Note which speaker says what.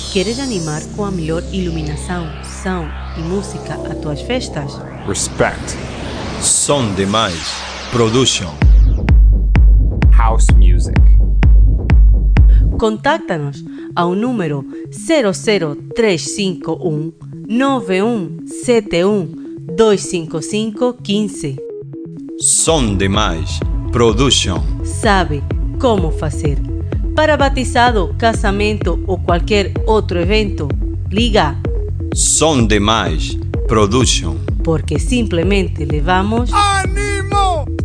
Speaker 1: Queres animar com a melhor iluminação, som e música a tuas festas?
Speaker 2: Respect. Som Demais Production.
Speaker 3: House music.
Speaker 1: Contáctanos ao número 00351 9171 255 15.
Speaker 2: Som Demais Production.
Speaker 1: Sabe como fazer. Para batizado, casamento ou qualquer outro evento, liga.
Speaker 2: Som Demais Production.
Speaker 1: Porque simplesmente levamos
Speaker 3: ¡Ánimo!